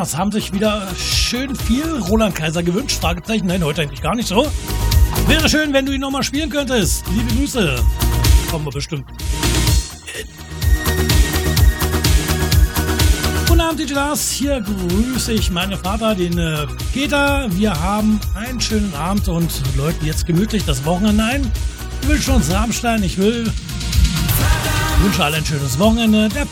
Lars haben sich wieder schön viel Roland Kaiser gewünscht. Fragezeichen, nein, heute eigentlich gar nicht so. Wäre schön, wenn du ihn nochmal spielen könntest. Liebe Grüße. Kommen wir bestimmt. Guten Abend, DJ Lars. Hier grüße ich meinen Vater, den Peter. Wir haben einen schönen Abend und läuten jetzt gemütlich das Wochenende ein. Ich will schon Rammstein, ich wünsche allen ein schönes Wochenende. Der